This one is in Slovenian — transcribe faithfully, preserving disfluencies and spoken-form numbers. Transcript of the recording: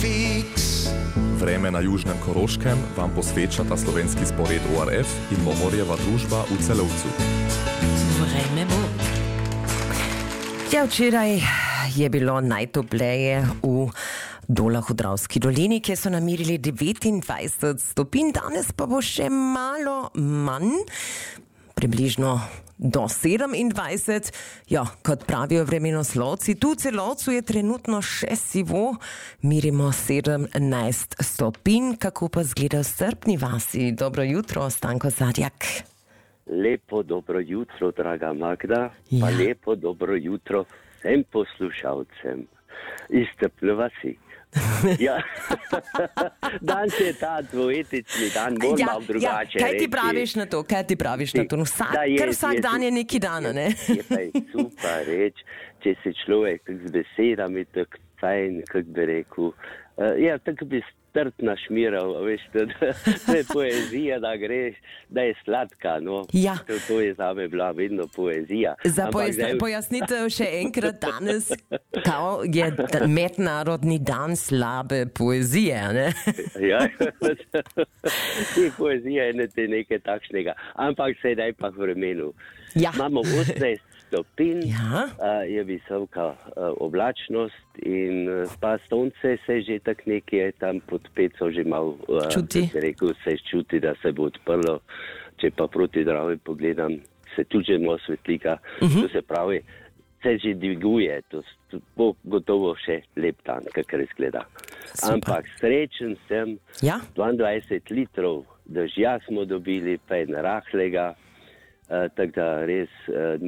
Vreme na južnem Koroškem vam posvečata slovenski spored O R F in Mohorjeva družba v Celovcu. Vreme bo. Ja, včeraj je bilo najtopleje v Dolah v Dravski dolini, kjer so namerili devetindvajset stopinj, danes pa bo še malo manj, približno do sedemindvajset. Ja, kot pravijo vremenoslovci, tu v Celovcu je trenutno še sivo, merimo sedemnajst stopinj. Kako pa zgleda v Strpni vasi? Dobro jutro, Stanko Zadjak. Lepo dobro jutro, draga Magda, Ja. pa lepo dobro jutro vsem poslušalcem iz Strpne vasi. Ja, danes je ta dvoetični dan, moram malo drugače kaj ti reči. praviš na to? Kaj ti praviš na to? No, vsak, Da je- ker vsak je- dan je neki dan, ne? Je pa je super reči, če se človek z besedami tako fajn, kako bi rekel, uh, ja, tako bi strt našmiral, veš, da, da je poezija, da greš, da je sladka, no. Ja. To, to je zame bila vedno poezija. Za Ampak pojasn- zdaj- pojasnitev še enkrat danes, kao je d- mednarodni dan slabe poezije, ne? Ja, ti poezija je ne te nekaj takšnega, ampak sedaj pa v vremenu. Ja. Imamo osemnajst stopinj, Ja. uh, je visoka uh, oblačnost in uh, pa sonce se že tak nekje tam pod peco že malo, uh, Čuti. bi rekel, se čuti, da se bo odprlo. Če pa proti Dravi pogledam, se tudi že malo svetlika, uh-huh. To se pravi, se že dviguje, to, to bo gotovo še lep dan, kakor izgleda. Super. Ampak srečen sem, Ja. dvaindvajset litrov dežja smo dobili, pa en rahlega, uh, tako da res uh,